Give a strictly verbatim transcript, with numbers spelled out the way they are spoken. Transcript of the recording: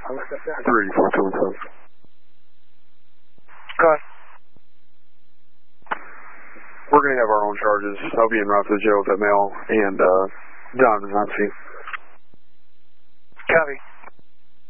three eighty-four, two one seven. Go ahead. We're going to have our own charges. I'll be en route to the jail with that male, and uh, John is on scene. Copy.